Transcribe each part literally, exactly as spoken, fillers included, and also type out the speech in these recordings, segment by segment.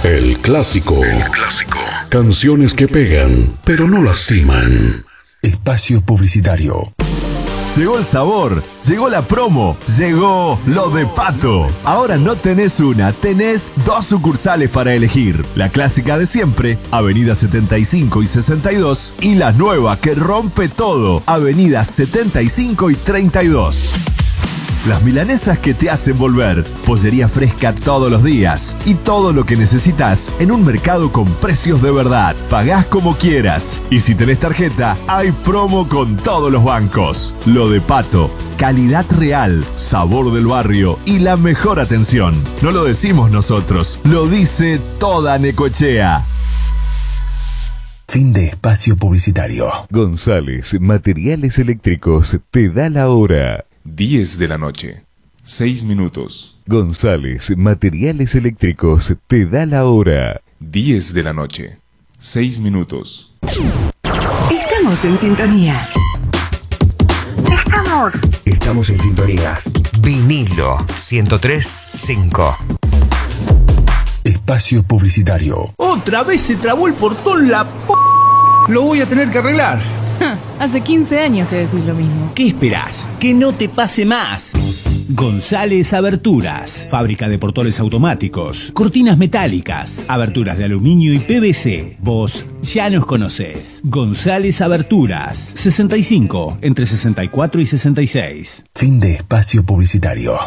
El clásico. El clásico. Canciones que pegan, pero no lastiman. Espacio publicitario. Llegó el sabor, llegó la promo, llegó lo de Pato. Ahora no tenés una, tenés dos sucursales para elegir. La clásica de siempre, Avenida setenta y cinco y sesenta y dos, y la nueva que rompe todo, Avenida setenta y cinco y treinta y dos. Las milanesas que te hacen volver. Pollería fresca todos los días. Y todo lo que necesitas en un mercado con precios de verdad. Pagás como quieras. Y si tenés tarjeta, hay promo con todos los bancos. Lo de Pato. Calidad real, sabor del barrio y la mejor atención. No lo decimos nosotros, lo dice toda Necochea. Fin de espacio publicitario. González Materiales Eléctricos te da la hora. diez de la noche, seis minutos. González Materiales Eléctricos te da la hora. diez de la noche, seis minutos. Estamos en sintonía. Estamos. Estamos en sintonía. Vinilo ciento tres punto cinco. Espacio publicitario. Otra vez se trabó el portón, la p... Lo voy a tener que arreglar. Hace quince años que decís lo mismo. ¿Qué esperás? Que no te pase más. González Aberturas, fábrica de portones automáticos, cortinas metálicas, aberturas de aluminio y P V C. Vos ya nos conocés. González Aberturas, sesenta y cinco, entre sesenta y cuatro y sesenta y seis. Fin de espacio publicitario.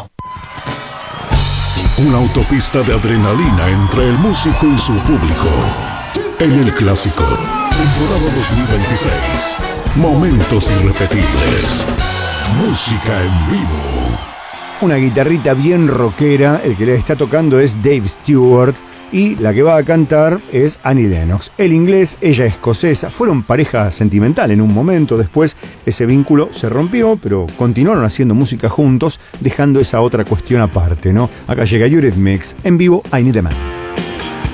Una autopista de adrenalina entre el músico y su público. En el clásico, temporada dos mil veintiséis. Momentos irrepetibles. Música en vivo. Una guitarrita bien rockera, el que le está tocando es Dave Stewart y la que va a cantar es Annie Lennox. Él inglés, ella escocesa, fueron pareja sentimental en un momento, después ese vínculo se rompió, pero continuaron haciendo música juntos, dejando esa otra cuestión aparte, ¿no? Acá llega Eurythmics, en vivo I Need a Man.